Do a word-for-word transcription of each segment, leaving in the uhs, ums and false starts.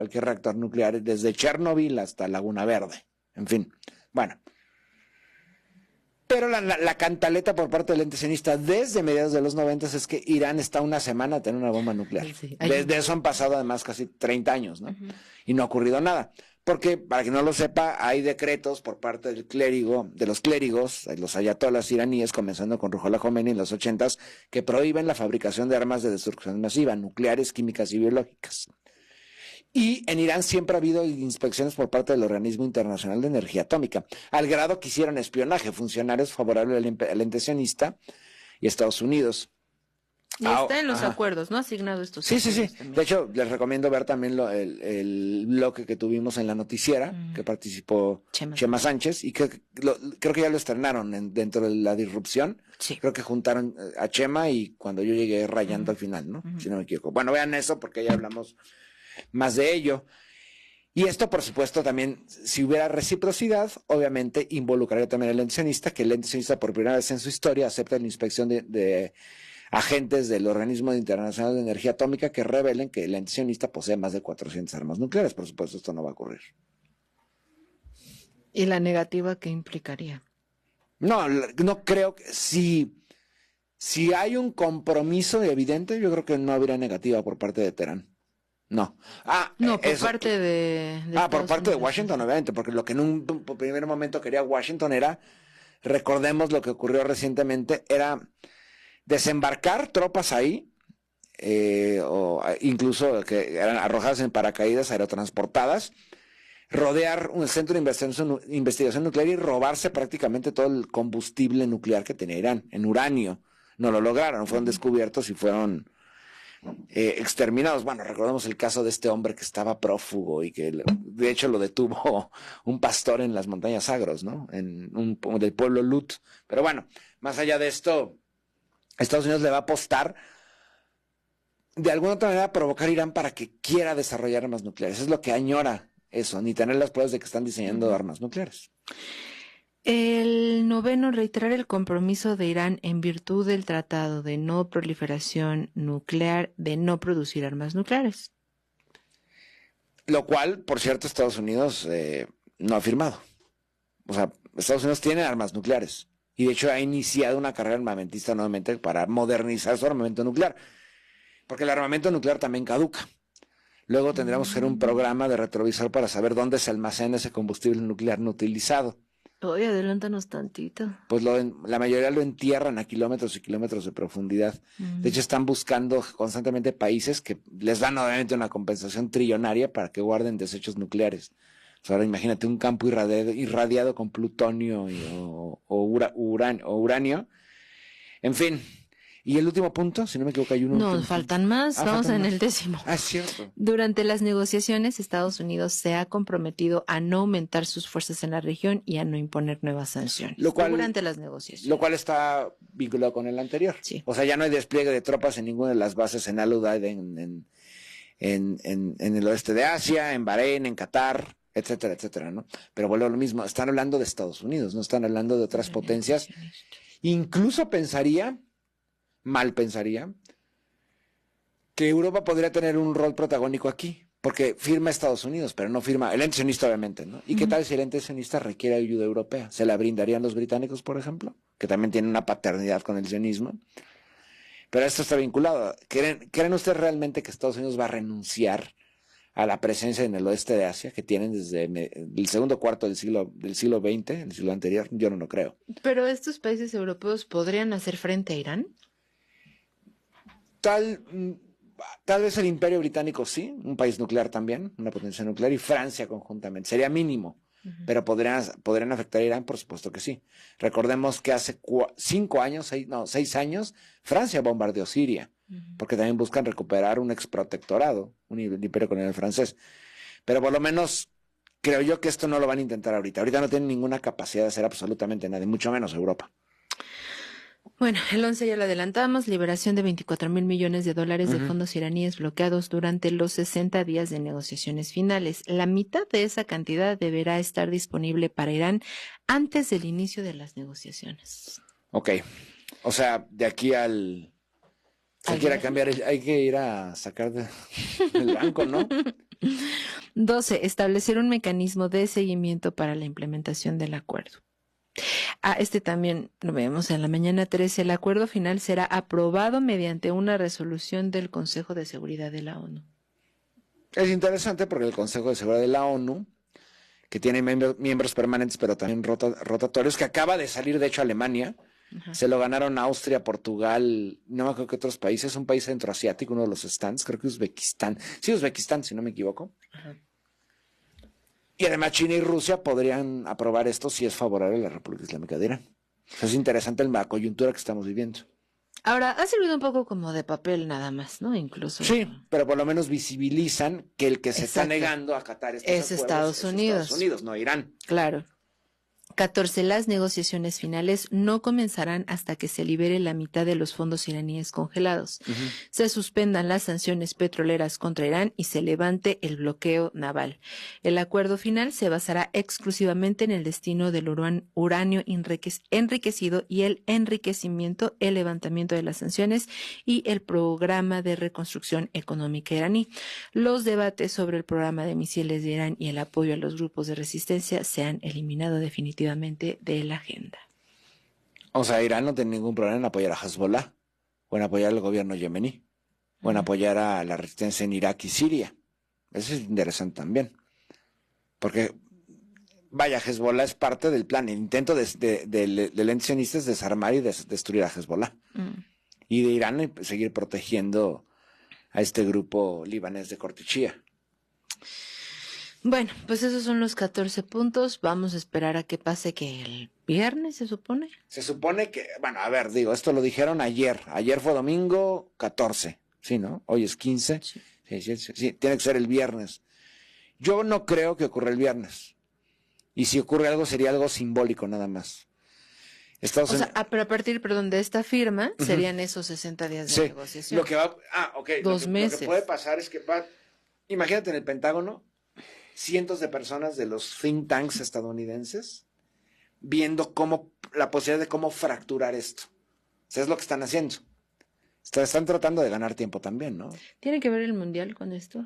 cualquier reactor nuclear, desde Chernobyl hasta Laguna Verde. En fin, bueno. Pero la, la, la cantaleta por parte del ente sionista desde mediados de los noventas es que Irán está una semana a tener una bomba nuclear. Sí, desde eso han pasado además casi treinta años, ¿no? Uh-huh. Y no ha ocurrido nada. Porque, para quien no lo sepa, hay decretos por parte del clérigo, de los clérigos, los ayatolas iraníes, comenzando con Ruhollah Khomeini en los ochentas, que prohíben la fabricación de armas de destrucción masiva, nucleares, químicas y biológicas. Y en Irán siempre ha habido inspecciones por parte del Organismo Internacional de Energía Atómica, al grado que hicieron espionaje funcionarios favorables al, al ente sionista y Estados Unidos. Y ah, está en los ajá. acuerdos, ¿no? Asignado estos. Sí, sí, sí. También. De hecho, les recomiendo ver también lo, el, el bloque que tuvimos en la noticiera, mm. que participó Chema, Chema Sánchez, y que lo, creo que ya lo estrenaron en, dentro de la disrupción. Sí. Creo que juntaron a Chema y cuando yo llegué rayando mm. al final, ¿no? Mm. Si no me equivoco. Bueno, vean eso porque ya hablamos más de ello. Y esto, por supuesto, también, si hubiera reciprocidad, obviamente involucraría también al ente sionista, que el ente sionista por primera vez en su historia acepta la inspección de, de agentes del Organismo Internacional de Energía Atómica que revelen que el ente sionista posee más de cuatrocientas armas nucleares. Por supuesto, esto no va a ocurrir. ¿Y la negativa qué implicaría? No, no creo que... Si, si hay un compromiso evidente, yo creo que no habría negativa por parte de Teherán. No. Ah, no, por eso, parte de, de... Ah, por parte de Washington, obviamente, porque lo que en un primer momento quería Washington era, recordemos lo que ocurrió recientemente, era desembarcar tropas ahí, eh, o incluso que eran arrojadas en paracaídas aerotransportadas, rodear un centro de investigación, investigación nuclear y robarse prácticamente todo el combustible nuclear que tenía Irán, en uranio. No lo lograron, fueron descubiertos y fueron eh, exterminados. Bueno, recordemos el caso de este hombre que estaba prófugo y que de hecho lo detuvo un pastor en las montañas Zagros, ¿no? En un del pueblo Lut. Pero bueno, más allá de esto, Estados Unidos le va a apostar de alguna otra manera a provocar a Irán para que quiera desarrollar armas nucleares. Es lo que añora eso, ni tener las pruebas de que están diseñando uh-huh. armas nucleares. El noveno, reiterar el compromiso de Irán en virtud del Tratado de No Proliferación Nuclear de no producir armas nucleares. Lo cual, por cierto, Estados Unidos eh, no ha firmado. O sea, Estados Unidos tiene armas nucleares y de hecho ha iniciado una carrera armamentista nuevamente para modernizar su armamento nuclear, porque el armamento nuclear también caduca. Luego tendremos que hacer un programa de retrovisor para saber dónde se almacena ese combustible nuclear no utilizado. Oye, adelántanos tantito. Pues lo, la mayoría lo entierran a kilómetros y kilómetros de profundidad. Uh-huh. De hecho, están buscando constantemente países que les dan obviamente una compensación trillonaria para que guarden desechos nucleares. O sea, ahora imagínate un campo irradiado, irradiado con plutonio y, o, o, ura, uran, o uranio. En fin. Y el último punto, si no me equivoco, hay uno. No, faltan más, ah, vamos faltan en más. El décimo. Ah, es cierto. Durante las negociaciones, Estados Unidos se ha comprometido a no aumentar sus fuerzas en la región y a no imponer nuevas sanciones. Lo cual, durante las negociaciones. Lo cual está vinculado con el anterior. Sí. O sea, ya no hay despliegue de tropas en ninguna de las bases en Al-Udeid, en, en, en, en, en el oeste de Asia, en Bahrein, en Qatar, etcétera, etcétera, ¿no? Pero vuelvo a lo mismo, están hablando de Estados Unidos, no están hablando de otras potencias. Incluso pensaría... mal pensaría, que Europa podría tener un rol protagónico aquí, porque firma Estados Unidos, pero no firma, el ente sionista obviamente, ¿no? ¿Y uh-huh. qué tal si el ente sionista requiere ayuda europea? ¿Se la brindarían los británicos, por ejemplo? Que también tienen una paternidad con el sionismo. Pero esto está vinculado. ¿Creen, ¿creen ustedes realmente que Estados Unidos va a renunciar a la presencia en el oeste de Asia que tienen desde el segundo cuarto del siglo del siglo veinte, el siglo anterior? Yo no lo creo. ¿Pero estos países europeos podrían hacer frente a Irán? Tal, tal vez el Imperio Británico sí, un país nuclear también, una potencia nuclear, y Francia conjuntamente. Sería mínimo, uh-huh. pero podrían, podrían afectar a Irán, por supuesto que sí. Recordemos que hace cu- cinco años, seis, no, seis años, Francia bombardeó Siria, uh-huh. porque también buscan recuperar un exprotectorado, un imperio colonial francés. Pero por lo menos creo yo que esto no lo van a intentar ahorita. Ahorita no tienen ninguna capacidad de hacer absolutamente nada, mucho menos Europa. Bueno, el once ya lo adelantamos, liberación de veinticuatro mil millones de dólares uh-huh. de fondos iraníes bloqueados durante los sesenta días de negociaciones finales. La mitad de esa cantidad deberá estar disponible para Irán antes del inicio de las negociaciones. Ok, o sea, de aquí al... Hay que ir a cambiar, el, hay que ir a sacar de, del banco, ¿no? doce. Establecer un mecanismo de seguimiento para la implementación del acuerdo. Ah, este también lo vemos en la mañana trece. El acuerdo final será aprobado mediante una resolución del Consejo de Seguridad de la ONU. Es interesante porque el Consejo de Seguridad de la ONU, que tiene miembros, miembros permanentes pero también rota, rotatorios, que acaba de salir de hecho Alemania, ajá, se lo ganaron Austria, Portugal, no me acuerdo qué otros países, un país centroasiático, uno de los stands, creo que Uzbekistán, sí, Uzbekistán, si no me equivoco. Ajá. Y además China y Rusia podrían aprobar esto si es favorable a la República Islámica de Irán. Eso es interesante en la coyuntura que estamos viviendo. Ahora, ha servido un poco como de papel nada más, ¿no? Incluso. Sí, pero por lo menos visibilizan que el que se Exacto. está negando a acatar estos es Estados es Unidos. Estados Unidos, no Irán. Claro. catorce. Las negociaciones finales no comenzarán hasta que se libere la mitad de los fondos iraníes congelados, uh-huh. se suspendan las sanciones petroleras contra Irán y se levante el bloqueo naval. El acuerdo final se basará exclusivamente en el destino del uran- uranio enrique- enriquecido y el enriquecimiento, el levantamiento de las sanciones y el programa de reconstrucción económica iraní. Los debates sobre el programa de misiles de Irán y el apoyo a los grupos de resistencia se han eliminado definitivamente de la agenda. O sea, Irán no tiene ningún problema en apoyar a Hezbollah, o en apoyar al gobierno yemení, o en apoyar a la resistencia en Irak y Siria. Eso es interesante también. Porque, vaya, Hezbollah es parte del plan. El intento de, de, de, de, del ente sionista es desarmar y des, destruir a Hezbollah. Mm. Y de Irán seguir protegiendo a este grupo libanés de corte chía. Bueno, pues esos son los catorce puntos. Vamos a esperar a que pase que el viernes, ¿se supone? Se supone que, bueno, a ver, digo, esto lo dijeron ayer. Ayer fue domingo catorce, ¿sí, no? Hoy es quince. Sí. Sí, sí, sí, sí, tiene que ser el viernes. Yo no creo que ocurra el viernes. Y si ocurre algo, sería algo simbólico nada más. Estados o sea, en... pero a partir, perdón, de esta firma, uh-huh. serían esos sesenta días de sí. negociación. Lo que va, ah, ok. Dos lo que, meses. Lo que puede pasar es que va, imagínate en el Pentágono, cientos de personas de los think tanks estadounidenses viendo cómo, la posibilidad de cómo fracturar esto. O sea, es lo que están haciendo. Están tratando de ganar tiempo también, ¿no? ¿Tiene que ver el Mundial con esto?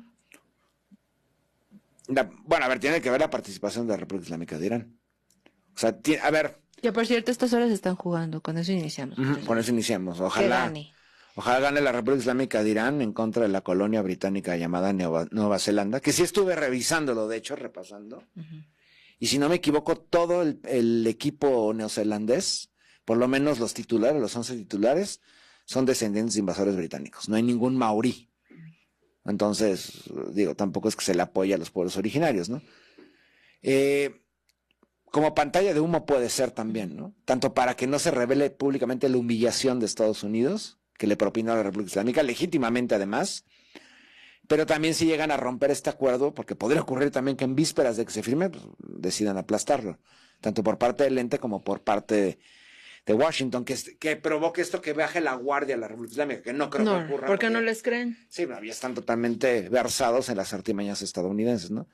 La, bueno, a ver, tiene que ver la participación de la República Islámica de Irán. O sea, tiene, a ver... Que por cierto, estas horas están jugando, con eso iniciamos. Uh-huh, con eso iniciamos. Ojalá gane. Ojalá gane la República Islámica de Irán en contra de la colonia británica llamada Nueva, Nueva Zelanda, que sí estuve revisándolo, de hecho, repasando. Uh-huh. Y si no me equivoco, todo el, el equipo neozelandés, por lo menos los titulares, los once titulares, son descendientes de invasores británicos. No hay ningún maorí. Entonces, digo, tampoco es que se le apoye a los pueblos originarios, ¿no? Eh, como pantalla de humo puede ser también, ¿no? Tanto para que no se revele públicamente la humillación de Estados Unidos, que le propinó a la República Islámica, legítimamente además, pero también si llegan a romper este acuerdo, porque podría ocurrir también que en vísperas de que se firme, pues, decidan aplastarlo, tanto por parte del ente como por parte de, de Washington, que, que provoque esto que baje la guardia a la República Islámica, que no creo no, que ocurra. ¿por qué no les creen? Sí, ya están totalmente versados en las artimañas estadounidenses, ¿no?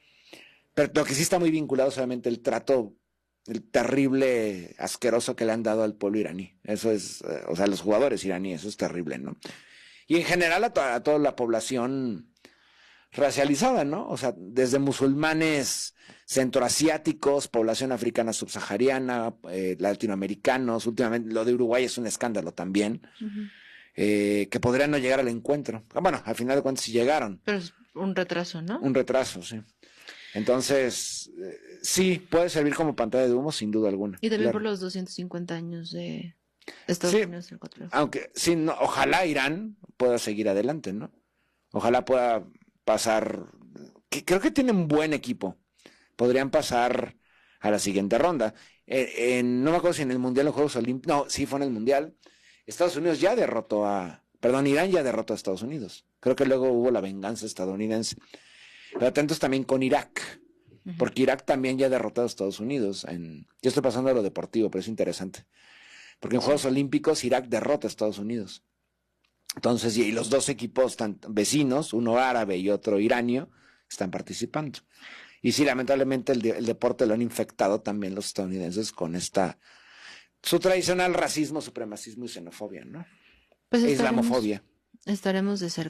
Pero lo que sí está muy vinculado es obviamente el trato, el terrible, asqueroso que le han dado al pueblo iraní. Eso es, eh, o sea, a los jugadores iraníes, eso es terrible, ¿no? Y en general a, to a toda la población racializada, ¿no? O sea, desde musulmanes centroasiáticos, población africana subsahariana, eh, latinoamericanos, últimamente lo de Uruguay es un escándalo también, uh-huh. eh, que podrían no llegar al encuentro. Bueno, al final de cuentas sí llegaron. Pero es un retraso, ¿no? Un retraso, sí. Entonces, eh, sí, puede servir como pantalla de humo, sin duda alguna. Y también claro. por los doscientos cincuenta años de Estados sí, Unidos. El cuatro de aunque, sí, no, ojalá Irán pueda seguir adelante, ¿no? Ojalá pueda pasar, que creo que tienen un buen equipo. Podrían pasar a la siguiente ronda. Eh, en, no me acuerdo si en el Mundial, en los Juegos Olímpicos, no, sí fue en el Mundial. Estados Unidos ya derrotó a, perdón, Irán ya derrotó a Estados Unidos. Creo que luego hubo la venganza estadounidense. Pero atentos también con Irak, uh-huh. porque Irak también ya ha derrotado a Estados Unidos. En, yo estoy pasando a lo deportivo, pero es interesante. Porque en sí. Juegos Olímpicos Irak derrota a Estados Unidos. Entonces, y los dos equipos tan vecinos, uno árabe y otro iranio, están participando. Y sí, lamentablemente el, de, el deporte lo han infectado también los estadounidenses con esta, su tradicional racismo, supremacismo y xenofobia, ¿no? Pues e islamofobia. Estaremos de cerca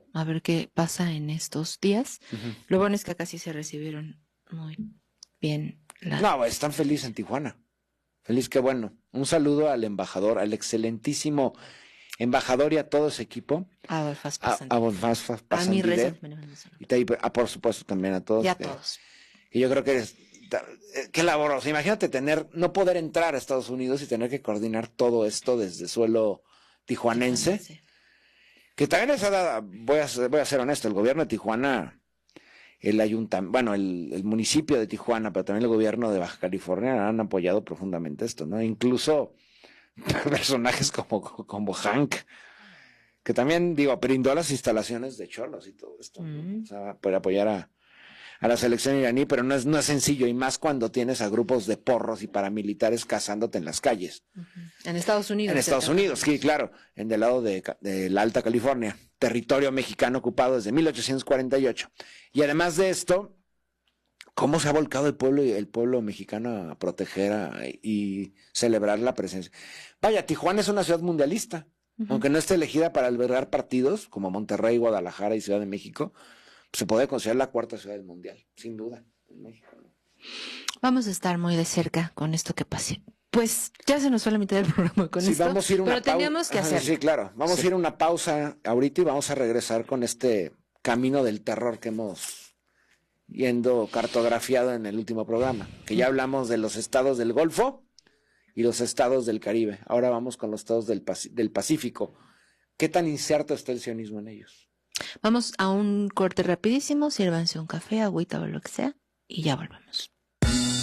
a ver qué pasa en estos días. Uh-huh. Lo bueno es que acá sí se recibieron muy bien. La... No, están felices en Tijuana. Feliz, qué bueno. Un saludo al embajador, al excelentísimo embajador y a todo ese equipo. A Bonfaz A, a Bonfaz A mi Pasandide. res... Y te, a, por supuesto también a todos. Y a que, todos. Y yo creo que es, qué laboroso. Imagínate tener, no poder entrar a Estados Unidos y tener que coordinar todo esto desde suelo tijuanense. tijuanense. Que también es, voy a, voy a ser honesto, el gobierno de Tijuana, el ayuntamiento, bueno, el, el municipio de Tijuana, pero también el gobierno de Baja California han apoyado profundamente esto, ¿no? Incluso personajes como, como Hank, que también, digo, brindó las instalaciones de Cholos y todo esto, ¿no? Mm. O sea, para apoyar a, a la selección iraní, pero no es, no es sencillo, y más cuando tienes a grupos de porros y paramilitares cazándote en las calles. Uh-huh. En Estados Unidos. En Estados Unidos, sí, claro, en del lado de, de la Alta California, territorio mexicano ocupado desde mil ochocientos cuarenta y ocho. Y además de esto, ¿cómo se ha volcado el pueblo el pueblo mexicano a proteger a, y celebrar la presencia? Vaya, Tijuana es una ciudad mundialista, uh-huh. aunque no esté elegida para albergar partidos como Monterrey, Guadalajara y Ciudad de México, se puede considerar la cuarta ciudad del mundial, sin duda, en México. Vamos a estar muy de cerca con esto que pase. Pues ya se nos fue la mitad del programa con sí, esto, vamos a ir una pero teníamos que hacer. Sí, claro, vamos sí. a ir a una pausa ahorita y vamos a regresar con este camino del terror que hemos yendo cartografiado en el último programa, que ya hablamos de los estados del Golfo y los estados del Caribe. Ahora vamos con los estados del, del Pacífico. ¿Qué tan incierto está el sionismo en ellos? Vamos a un corte rapidísimo, sírvanse un café, agüita o lo que sea, y ya volvemos.